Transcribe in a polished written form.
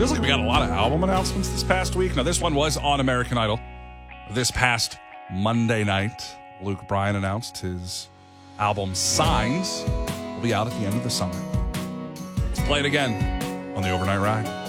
Feels like we got a lot of album announcements this past week. Now, this one was on American Idol. This past Monday night, Luke Bryan announced his album Signs will be out at the end of the summer. Let's play it again on the Overnight Ride.